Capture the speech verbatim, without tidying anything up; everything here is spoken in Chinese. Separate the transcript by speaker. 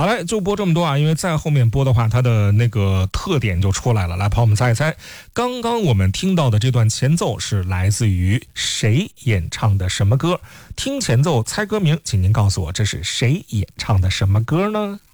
Speaker 1: 好嘞，就播这么多啊，因为在后面播的话，它的那个特点就出来了。来，朋友们猜一猜，刚刚我们听到的这段前奏是来自于谁演唱的什么歌？听前奏猜歌名，请您告诉我这是谁演唱的什么歌呢？